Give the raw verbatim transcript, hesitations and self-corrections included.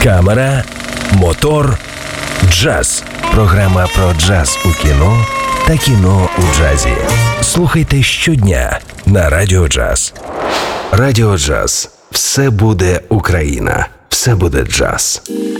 камера, мотор, джаз. Програма про джаз у кіно та кіно у джазі. Слухайте щодня на Радіо Джаз. Радіо Джаз. Все буде Україна. Все буде джаз.